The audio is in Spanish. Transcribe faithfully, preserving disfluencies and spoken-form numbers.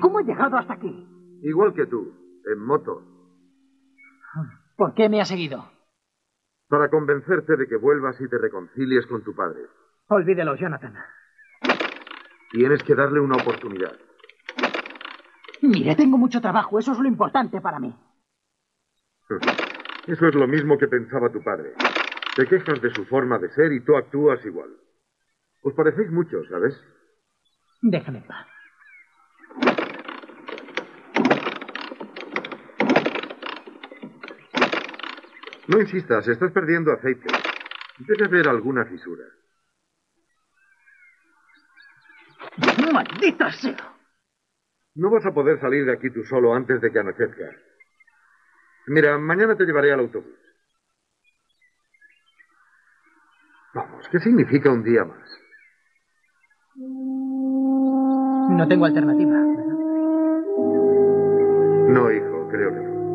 ¿Cómo he llegado hasta aquí? Igual que tú, en moto. ¿Por qué me ha seguido? Para convencerte de que vuelvas y te reconcilies con tu padre. Olvídelo, Jonathan. Tienes que darle una oportunidad. Mire, tengo mucho trabajo. Eso es lo importante para mí. Eso es lo mismo que pensaba tu padre. Te quejas de su forma de ser y tú actúas igual. Os parecéis mucho, ¿sabes? Déjame en paz. No insistas, estás perdiendo aceite. Debe haber alguna fisura. ¡Maldita sea! No vas a poder salir de aquí tú solo antes de que anochezca. Mira, mañana te llevaré al autobús. Vamos, ¿qué significa un día más? No tengo alternativa, ¿verdad? No, hijo, creo que no.